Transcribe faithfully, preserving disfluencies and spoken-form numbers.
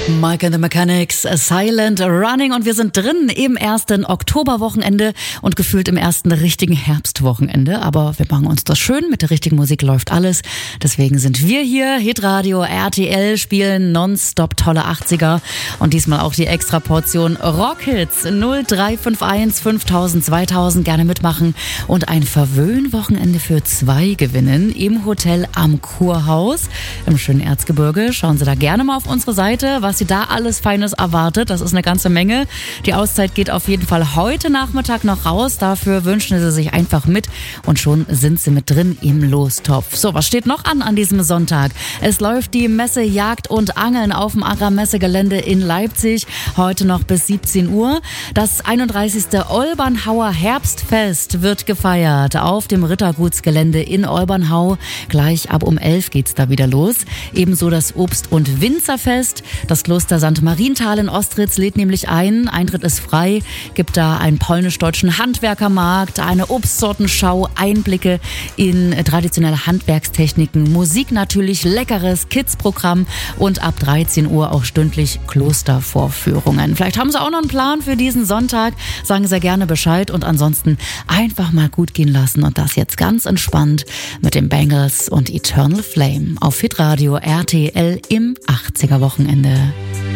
Mike and the Mechanics, Silent Running, und wir sind drin im ersten Oktoberwochenende und gefühlt im ersten richtigen Herbstwochenende, aber wir machen uns das schön, mit der richtigen Musik läuft alles, deswegen sind wir hier, Hitradio R T L, spielen nonstop tolle achtziger und diesmal auch die Extraportion Rockhits. Null drei fünf eins fünftausend zweitausend, gerne mitmachen und ein Verwöhnwochenende für zwei gewinnen im Hotel am Kurhaus im schönen Erzgebirge. Schauen Sie da gerne mal auf unsere Seite, was Sie da alles Feines erwartet. Das ist eine ganze Menge. Die Auszeit geht auf jeden Fall heute Nachmittag noch raus. Dafür wünschen Sie sich einfach mit und schon sind Sie mit drin im Lostopf. So, was steht noch an an diesem Sonntag? Es läuft die Messe Jagd und Angeln auf dem Agrarmessegelände in Leipzig. Heute noch bis siebzehn Uhr. Das einunddreißigste Olbernhauer Herbstfest wird gefeiert auf dem Rittergutsgelände in Olbernhau. Gleich ab um elf geht's da wieder los. Ebenso das Obst- und Winzerfest. Das Kloster Sankt Marienthal in Ostritz lädt nämlich ein. Eintritt ist frei. Gibt da einen polnisch-deutschen Handwerkermarkt, eine Obstsortenschau, Einblicke in traditionelle Handwerkstechniken, Musik natürlich, leckeres Kids-Programm und ab dreizehn Uhr auch stündlich Klostervorführungen. Vielleicht haben Sie auch noch einen Plan für diesen Sonntag. Sagen Sie gerne Bescheid und ansonsten einfach mal gut gehen lassen und das jetzt ganz entspannt mit den Bangles und Eternal Flame auf Hitradio R T L im achtziger Wochenende.